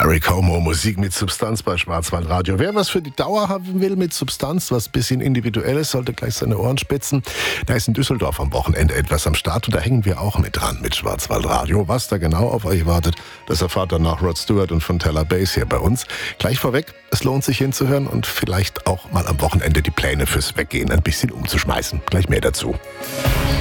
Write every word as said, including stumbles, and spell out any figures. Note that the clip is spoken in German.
Perry Como, Musik mit Substanz bei Schwarzwaldradio. Wer was für die Dauer haben will mit Substanz, was ein bisschen Individuelles, sollte gleich seine Ohren spitzen. Da ist in Düsseldorf am Wochenende etwas am Start und da hängen wir auch mit dran mit Schwarzwaldradio. Was da genau auf euch wartet, das erfahrt ihr nach Rod Stewart und Fontella Bass hier bei uns. Gleich vorweg, es lohnt sich hinzuhören und vielleicht auch mal am Wochenende die Pläne fürs Weggehen ein bisschen umzuschmeißen. Gleich mehr dazu.